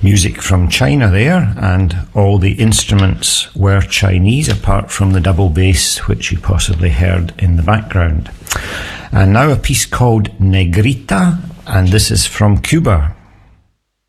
music from China there, and all the instruments were Chinese apart from the double bass which you possibly heard in the background. And now a piece called Negrita, and this is from Cuba.